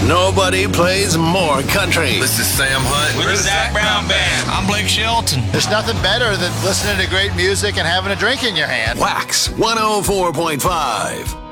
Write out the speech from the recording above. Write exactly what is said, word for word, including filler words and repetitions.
Nobody plays more country. This is Sam Hunt. We're the Zach Brown Band. I'm Blake Shelton. There's nothing better than listening to great music and having a drink in your hand. Wax one oh four point five.